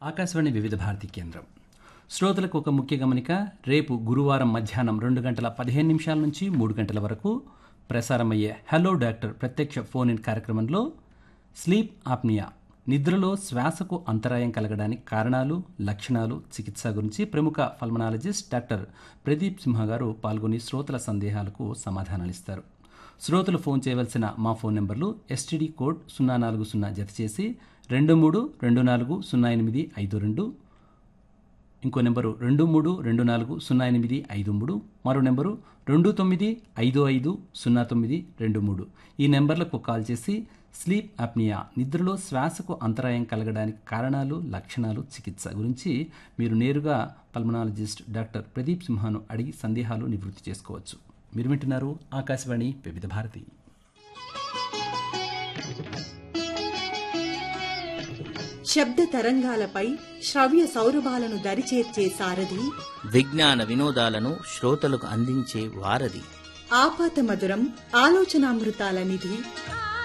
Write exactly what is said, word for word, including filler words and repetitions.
ఆకాశవాణి వివిధ భారతి కేంద్రం. శ్రోతలకు ఒక ముఖ్య గమనిక. రేపు గురువారం మధ్యాహ్నం రెండు గంటల పదిహేను నిమిషాల నుంచి మూడు గంటల వరకు ప్రసారమయ్యే హలో డాక్టర్ ప్రత్యక్ష ఫోన్ ఇన్ కార్యక్రమంలో స్లీప్ ఆప్నియా, నిద్రలో శ్వాసకు అంతరాయం కలగడానికి కారణాలు, లక్షణాలు, చికిత్స గురించి ప్రముఖ పల్మనాలజిస్ట్ డాక్టర్ ప్రదీప్ సింహ గారు పాల్గొని శ్రోతల సందేహాలకు సమాధానాలిస్తారు. శ్రోతలు ఫోన్ చేయవలసిన మా ఫోన్ నెంబర్లు ఎస్టీడీ కోడ్ సున్నా నాలుగు సున్నా జత చేసి రెండు మూడు రెండు నాలుగు సున్నా ఎనిమిది ఐదు రెండు, ఇంకో నెంబరు రెండు మూడు రెండు నాలుగు సున్నా ఎనిమిది ఐదు మూడు, మరో నెంబరు రెండు తొమ్మిది ఐదు ఐదు సున్నా తొమ్మిది రెండు మూడు. ఈ నెంబర్లకు కాల్ చేసి స్లీప్ అప్నియా, నిద్రలో శ్వాసకు అంతరాయం కలగడానికి కారణాలు, లక్షణాలు, చికిత్స గురించి మీరు నేరుగా పల్మనాలజిస్ట్ డాక్టర్ ప్రదీప్ సింహాను అడిగి సందేహాలు నివృత్తి చేసుకోవచ్చు. మీరు వింటున్నారు ఆకాశవాణి వివిధ భారతి. శబ్ద తరంగాలపై శ్రవ్య సౌరభాలను దరిచేర్చే సారథి, విజ్ఞాన వినోదాలను శ్రోతలకు అందించే వారధి, ఆపాత మధురం ఆలోచనామృతాల నిధి,